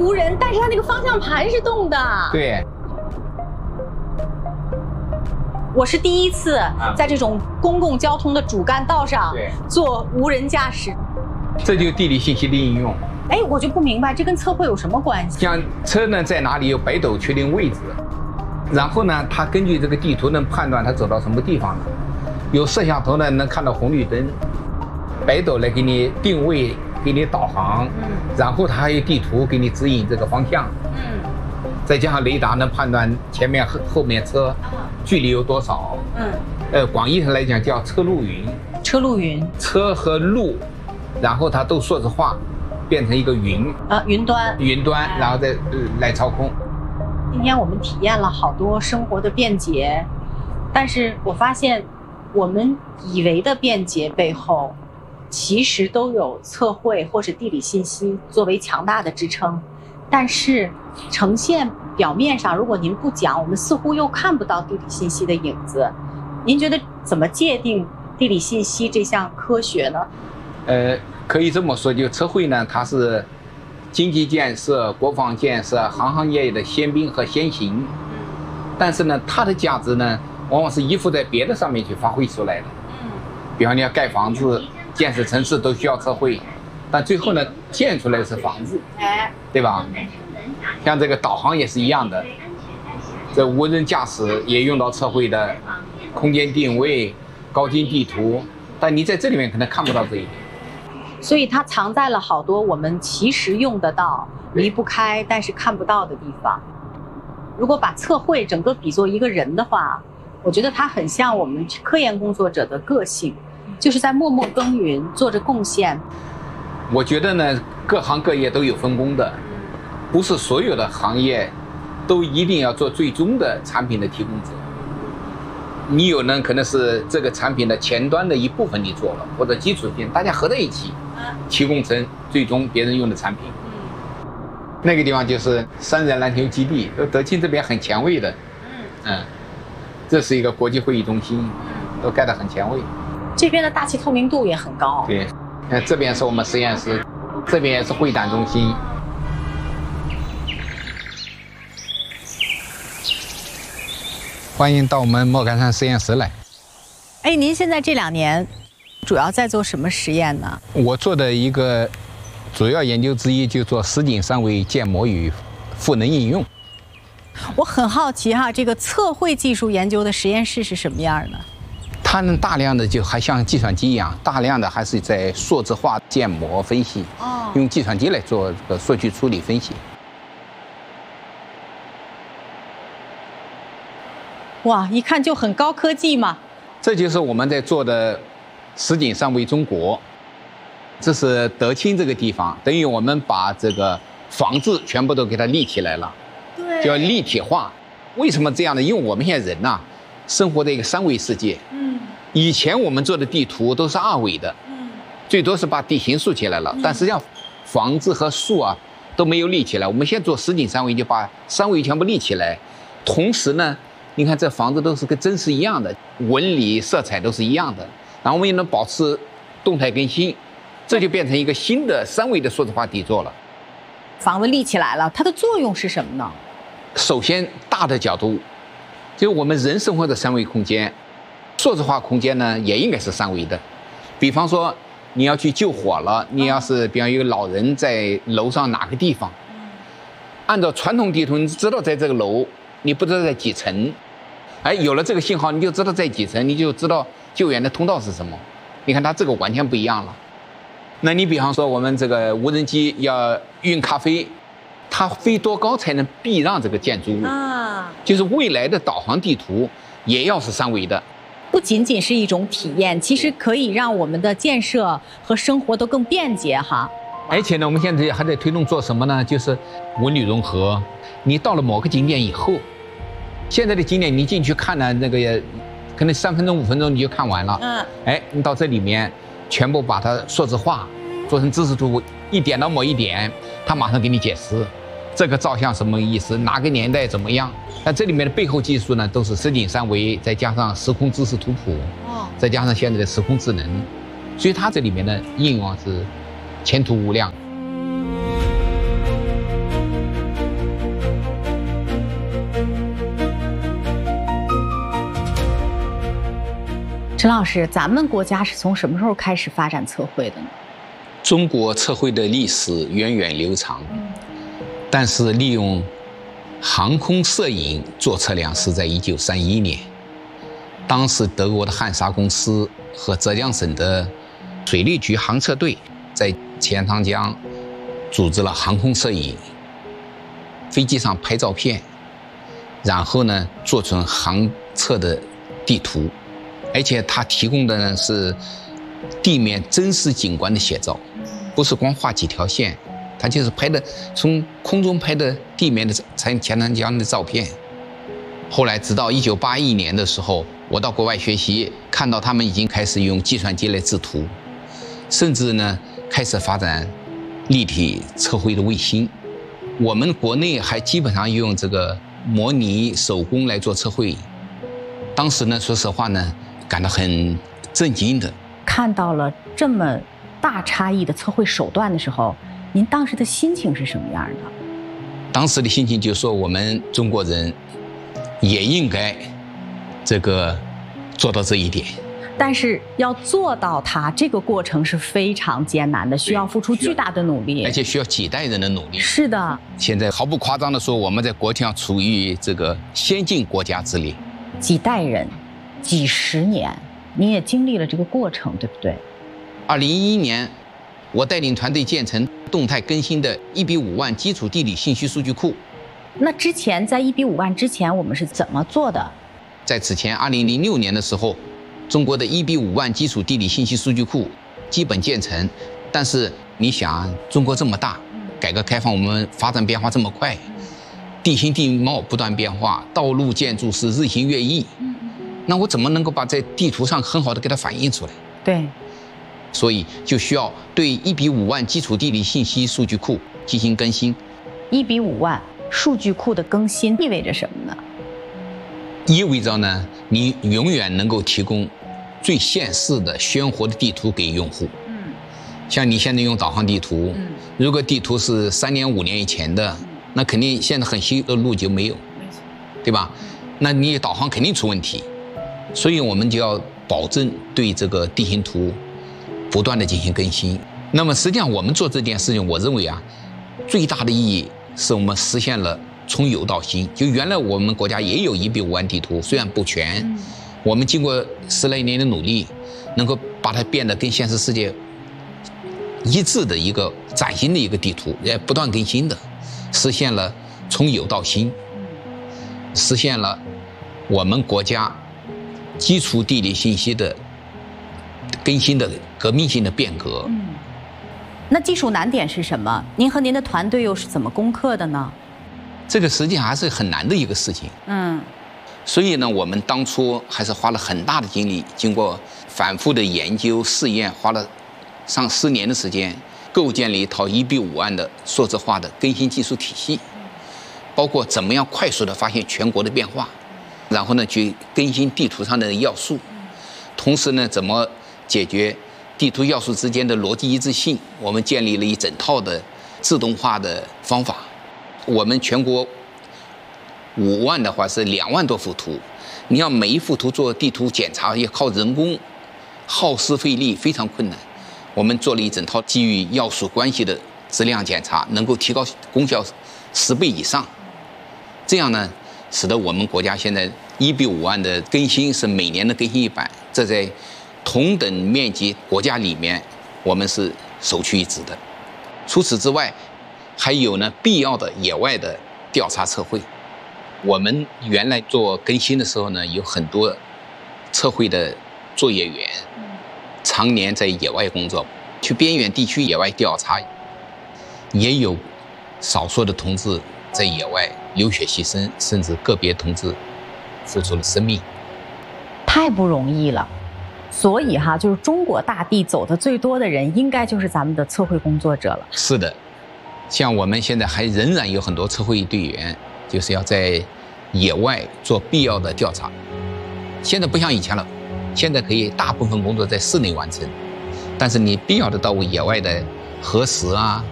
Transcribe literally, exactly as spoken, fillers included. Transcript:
无人，但是它那个方向盘是动的。 对。 我是第一次在这种公共交通的主干道上做无人驾驶。 这就是地理信息的应用。 哎，我就不明白这跟测绘有什么关系？ 像车呢在哪里，有北斗确定位置，然后呢，它根据这个地图能判断它走到什么地方了。有摄像头呢能看到红绿灯，北斗来给你定位，给你导航，嗯，然后它还有地图给你指引这个方向，嗯，再加上雷达能判断前面和后面车距离有多少，嗯，呃，广义上来讲叫车路云。 车路云， 车和路，然后它都数字化，变成一个云啊，云端， 云端，然后再、呃、来操控。 今天我们体验了好多生活的便捷，但是我发现，我们以为的便捷背后，其实都有测绘或是地理信息作为强大的支撑，但是呈现表面上，如果您不讲，我们似乎又看不到地理信息的影子。您觉得怎么界定地理信息这项科学呢？ 呃，可以这么说，就测绘呢，它是经济建设、国防建设、行行业业的先兵和先行。但是呢，它的价值呢，往往是依附在别的上面去发挥出来的。嗯，比方你要盖房子、建设城市都需要测绘，但最后呢，建出来的是房子，对吧？像这个导航也是一样的，这无人驾驶也用到测绘的空间定位、高精地图，但你在这里面可能看不到这一点。 所以它藏在了好多我们其实用得到、离不开但是看不到的地方。如果把测绘整个比作一个人的话，我觉得它很像我们科研工作者的个性，就是在默默耕耘，做着贡献。 我觉得呢，各行各业都有分工的，不是所有的行业都一定要做最终的产品的提供者。你有呢，可能是这个产品的前端的一部分你做了，或者基础性，大家合在一起，提供成最终别人用的产品。那个地方就是三人篮球基地，德清这边很前卫的，嗯，这是一个国际会议中心，都盖得很前卫。 这边的大气透明度也很高。 对，那这边是我们实验室，这边也是会展中心。欢迎到我们莫干山实验室来。 哎，您现在这两年主要在做什么实验呢？ 我做的一个主要研究之一，就做实景三维建模与赋能应用。 我很好奇哈，这个测绘技术研究的实验室是什么样的？ 它能大量的就还像计算机一样，大量的还是在数字化建模分析，哦，用计算机来做这个数据处理分析。 哇，一看就很高科技嘛！ 这就是我们在做的实景三维中国。这是德清这个地方，等于我们把这个房子全部都给它立起来了，对，叫立体化。为什么这样呢？因为我们现在人呐、啊，生活在一个三维世界。嗯。以前我们做的地图都是二维的，嗯，最多是把地形竖起来了，嗯、但实际上房子和树啊都没有立起来。我们现在做实景三维，就把三维全部立起来，同时呢。你看这房子都是跟真实一样的，纹理、色彩都是一样的，然后我们也能保持动态更新，这就变成一个新的三维的数字化底座了。 房子立起来了，它的作用是什么呢？ 首先，大的角度，就是我们人生活的三维空间，数字化空间呢也应该是三维的。比方说，你要去救火了，你要是比方有个老人在楼上哪个地方，按照传统地图，你知道在这个楼。你不知道在几层，哎，有了这个信号，你就知道在几层，你就知道救援的通道是什么。你看它这个完全不一样了。那你比方说我们这个无人机要运咖啡，它飞多高才能避让这个建筑物啊？就是未来的导航地图也要是三维的。 不仅仅是一种体验，其实可以让我们的建设和生活都更便捷哈。 而且呢，我们现在还在推动做什么呢？就是文旅融合。你到了某个景点以后，现在的景点你进去看呢，那个可能三分钟五分钟你就看完了。嗯。哎，你到这里面全部把它数字化，做成知识图，一点到某一点，它马上给你解释这个照相什么意思，哪个年代怎么样。那这里面的背后技术呢，都是实景三维，再加上时空知识图谱，哦，再加上现在的时空智能，所以它这里面的应用是前途无量。 陈老师，咱们国家是从什么时候开始发展测绘的呢？ 中国测绘的历史源远流长，但是利用航空摄影做测量是在一九三一年，当时德国的汉莎公司和浙江省的水利局航测队在钱塘江组织了航空摄影，飞机上拍照片，然后呢做成航测的地图，而且它提供的呢是地面真实景观的写照，不是光画几条线，它就是拍的从空中拍的地面的钱塘江的照片。后来直到一九八一年的时候，我到国外学习，看到他们已经开始用计算机来制图，甚至呢开始发展立体测绘的卫星。我们国内还基本上用这个模拟手工来做测绘。当时呢，说实话呢，感到很震惊的。 看到了这么大差异的测绘手段的时候，您当时的心情是什么样的？ 当时的心情就是说，我们中国人也应该这个做到这一点。 但是要做到它，这个过程是非常艰难的，需要付出巨大的努力， 而且需要几代人的努力。 是的， 现在毫不夸张地说，我们在国际上处于这个先进国家之列。 几代人，几十年，你也经历了这个过程，对不对？ 二零一一年，我带领团队建成动态更新的一比五万基础地理信息数据库。 那之前在一比五万之前，我们是怎么做的？ 在此前，二零零六年的时候，中国的一比五万基础地理信息数据库基本建成。但是你想，中国这么大，改革开放我们发展变化这么快，地形地貌不断变化，道路建筑是日新月异，那我怎么能够把在地图上很好的给它反映出来？ 对， 所以就需要对一比五万基础地理信息数据库进行更新。 一比五万数据库的更新意味着什么呢？ 意味着呢，你永远能够提供最现实的鲜活的地图给用户。嗯，像你现在用导航地图，嗯，如果地图是三年五年以前的，嗯，那肯定现在很新的路就没有，对吧？那你导航肯定出问题。所以我们就要保证对这个地形图不断的进行更新。那么实际上我们做这件事情，我认为啊，最大的意义是我们实现了从有到新。就原来我们国家也有一比五万地图，虽然不全，嗯，我们经过十来年的努力，能够把它变得跟现实世界一致的一个崭新的一个地图，也不断更新的，实现了从有到新，实现了我们国家基础地理信息的更新的革命性的变革。 嗯，那技术难点是什么？您和您的团队又是怎么攻克的呢？ 这个实际上还是很难的一个事情。嗯，所以呢，我们当初还是花了很大的精力，经过反复的研究试验，花了上十年的时间，构建了一套一比五万的数字化的更新技术体系，包括怎么样快速的发现全国的变化，然后呢去更新地图上的要素，同时呢怎么解决地图要素之间的逻辑一致性，我们建立了一整套的自动化的方法。我们全国五万的话是两万多幅图，你要每一幅图做地图检查也靠人工，耗时费力，非常困难。我们做了一整套基于要素关系的质量检查，能够提高功效十倍以上。这样呢，使得我们国家现在一比五万的更新是每年的更新一版，这在同等面积国家里面，我们是首屈一指的。除此之外，还有呢必要的野外的调查测绘。我们原来做更新的时候呢，有很多测绘的作业员常年在野外工作，去边远地区野外调查，也有少数的同志在野外流血牺牲，甚至个别同志付出了生命， 太不容易了。所以哈，就是中国大地走的最多的人，应该就是咱们的测绘工作者了。 是的，像我们现在还仍然有很多测绘队员，就是要在野外做必要的调查。现在不像以前了，现在可以大部分工作在室内完成，但是你必要的到野外的核实啊、